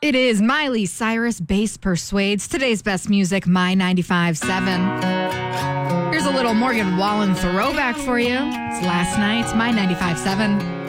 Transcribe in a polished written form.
It is Miley Cyrus, Bass Persuades. Today's best music, My 95.7. Here's a little Morgan Wallen throwback for you. It's last night's My 95.7.